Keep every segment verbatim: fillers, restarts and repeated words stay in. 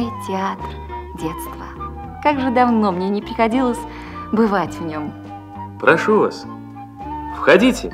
мой театр детства. Как же давно мне не приходилось бывать в нем. Прошу вас, входите.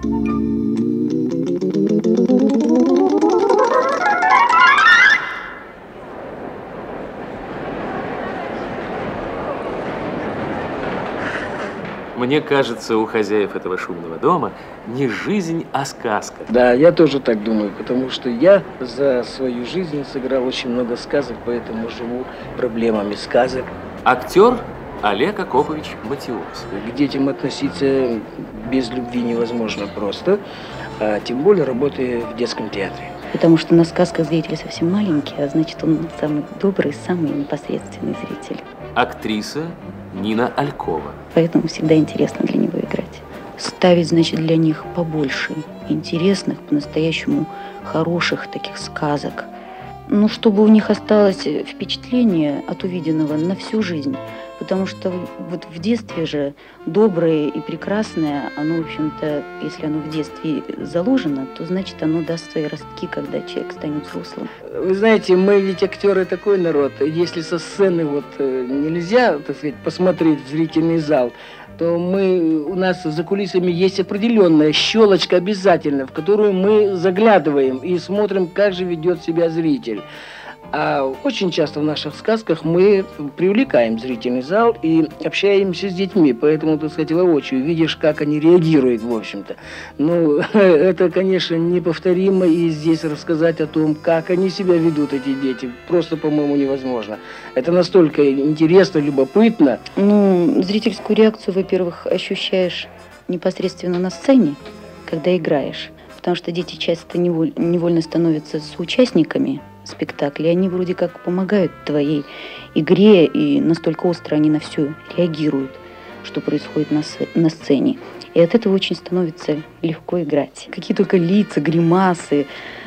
Мне кажется, у хозяев этого шумного дома не жизнь, а сказка. Да, я тоже так думаю, потому что я за свою жизнь сыграл очень много сказок, поэтому живу проблемами сказок. Актер Олег Акопович Матиос. К детям относиться без любви невозможно просто, а тем более работая в детском театре. Потому что на сказках зрители совсем маленькие, а значит, он самый добрый, самый непосредственный зритель. Актриса Нина Алькова. Поэтому всегда интересно для него играть. Ставить, значит, для них побольше интересных, по-настоящему хороших таких сказок. Ну, чтобы у них осталось впечатление от увиденного на всю жизнь. Потому что вот в детстве же доброе и прекрасное, оно, в общем-то, если оно в детстве заложено, то значит оно даст свои ростки, когда человек станет взрослым. Вы знаете, мы ведь актеры такой народ. Если со сцены вот нельзя, так сказать, посмотреть в зрительный зал, то мы, у нас за кулисами есть определенная щелочка обязательно, в которую мы заглядываем и смотрим, как же ведет себя зритель. А очень часто в наших сказках мы привлекаем зрительный зал и общаемся с детьми, поэтому, так сказать, воочию видишь, как они реагируют, в общем-то. Ну, это, конечно, неповторимо, и здесь рассказать о том, как они себя ведут, эти дети, просто, по-моему, невозможно. Это настолько интересно, любопытно. Ну, зрительскую реакцию, во-первых, ощущаешь непосредственно на сцене, когда играешь, потому что дети часто неволь, невольно становятся соучастниками спектакля, они вроде как помогают твоей игре, и настолько остро они на все реагируют, что происходит на, на сцене. И от этого очень становится легко играть. Какие только лица, гримасы,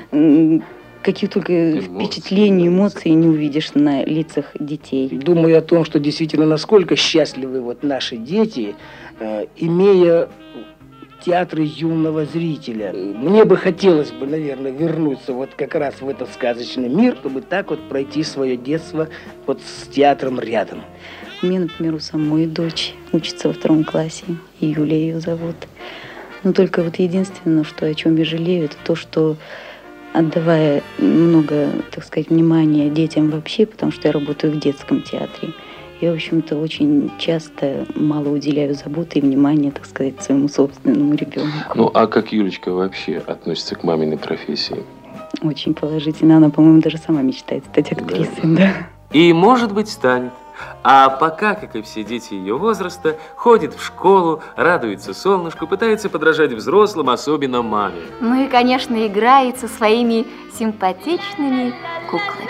какие только эмоции, впечатления, эмоции не увидишь на лицах детей. Думаю о том, что действительно насколько счастливы вот наши дети, э, имея театры юного зрителя. Мне бы хотелось бы, наверное, вернуться вот как раз в этот сказочный мир, чтобы так вот пройти свое детство вот с театром рядом. У меня, например, у самой дочь учится во втором классе, и Юля ее зовут. Но только вот единственное, что, о чем я жалею, это то, что отдавая много, так сказать, внимания детям вообще, потому что я работаю в детском театре, я, в общем-то, очень часто мало уделяю заботы и внимания, так сказать, своему собственному ребенку. Ну, а как Юлечка вообще относится к маминой профессии? Очень положительно. Она, по-моему, даже сама мечтает стать актрисой, да. да. И, может быть, станет. А пока, как и все дети ее возраста, ходит в школу, радуется солнышку, пытается подражать взрослым, особенно маме. Ну и, конечно, играет со своими симпатичными куклами.